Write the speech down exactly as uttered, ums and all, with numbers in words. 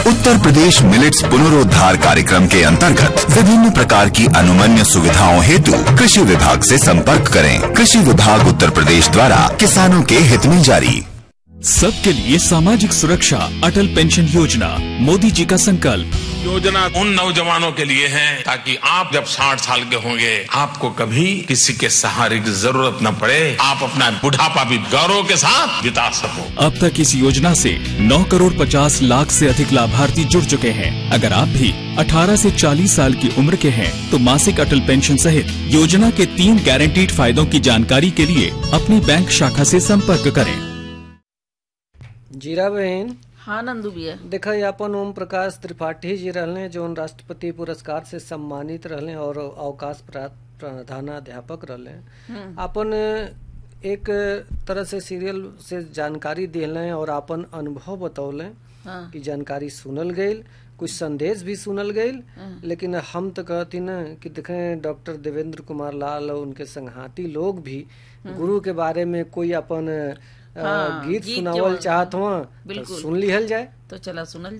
Uttar Pradesh millets पुनरोद्धार कार्यक्रम के अंतर्गत विभिन्न प्रकार की अनुमन्य सुविधाओं हेतु कृषि विभाग से संपर्क करें। कृषि विभाग उत्तर प्रदेश द्वारा किसानों के हित में जारी। सबके लिए सामाजिक सुरक्षा अटल पेंशन योजना, मोदी जी का संकल्प। योजना उन नौजवानों के लिए है ताकि आप जब साठ साल के होंगे आपको कभी किसी के सहारे की जरूरत न पड़े, आप अपना बुढ़ापा भी गौरव के साथ बिता सको। अब तक इस योजना से नौ करोड़ पचास लाख से अधिक लाभार्थी जुड़ चुके हैं। अगर आप भी अठारह से चालीस साल की उम्र के हैं तो मासिक अटल पेंशन सहित योजना के तीन गारंटीड फायदों की जानकारी के लिए अपनी बैंक शाखा से संपर्क करें। जीरा बहन। हाँ नंदू भैया। देखा अपन ओम प्रकाश त्रिपाठी जी रहले जो राष्ट्रपति पुरस्कार से सम्मानित रहले और अवकाश प्राप्त प्रधानाध्यापक रहले। अपन एक तरह से सीरियल से जानकारी दिले और अपन अनुभव बतौले। हाँ। कि जानकारी सुनल गई, कुछ संदेश भी सुनल गई। हाँ। लेकिन हम तो कहती न कि देखें डॉक्टर देवेंद्र कुमार लाल और उनके संघाती लोग भी गुरु के बारे में कोई अपन हाँ, गीत, गीत सुनावल चाहत हुआ तो सुन लिहल जाए। तो चला सुनल